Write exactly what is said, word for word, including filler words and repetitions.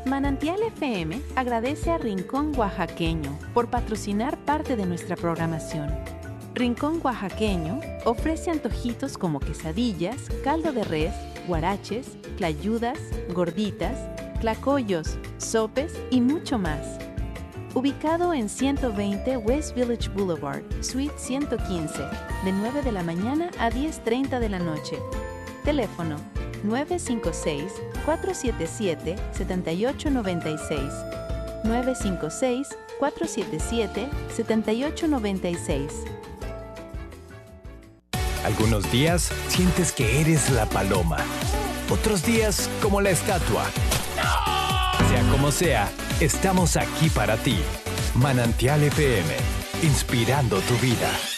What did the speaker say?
Manantial F M agradece a Rincón Oaxaqueño por patrocinar parte de nuestra programación. Rincón Oaxaqueño ofrece antojitos como quesadillas, caldo de res, guaraches, tlayudas, gorditas, tlacoyos, sopes y mucho más. Ubicado en ciento veinte West Village Boulevard, Suite ciento quince, de nueve de la mañana a diez treinta de la noche. Teléfono nueve cinco seis, cuatro siete siete, siete ocho nueve seis. nueve cinco seis, cuatro siete siete, siete ocho nueve seis. Algunos días sientes que eres la paloma. Otros días como la estatua. Sea como sea, estamos aquí para ti. Manantial F M, inspirando tu vida.